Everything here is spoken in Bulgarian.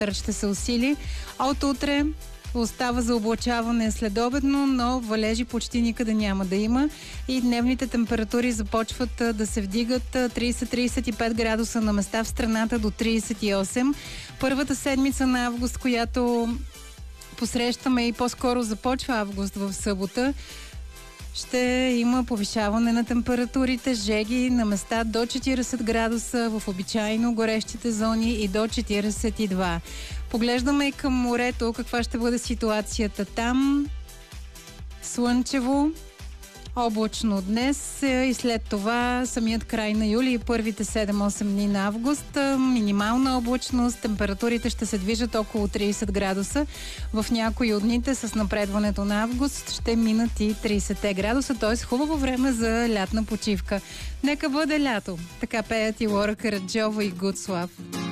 ще се усили. От утре остава за облачаване следобедно, но валежи почти никъде няма да има и дневните температури започват да се вдигат 30-35 градуса на места в страната до 38. Първата седмица на август, която посрещаме и по-скоро започва август в събота, ще има повишаване на температурите, жеги на места до 40 градуса в обичайно горещите зони и до 42. Поглеждаме и към морето, каква ще бъде ситуацията там. Слънчево, облачно днес и след това самият край на юли и първите 7-8 дни на август. Минимална облачност, температурите ще се движат около 30 градуса. В някои от дните с напредването на август ще минат и 30 градуса, т.е. хубаво време за лятна почивка. Нека бъде лято. Така пеят и Лора Караджова и Гудслав.